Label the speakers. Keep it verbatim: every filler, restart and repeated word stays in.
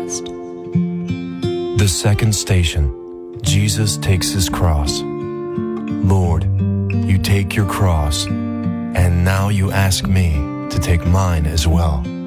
Speaker 1: Podcast.
Speaker 2: The second station, Jesus takes his cross. Lord, you take your cross, and now you ask me to take mine as well.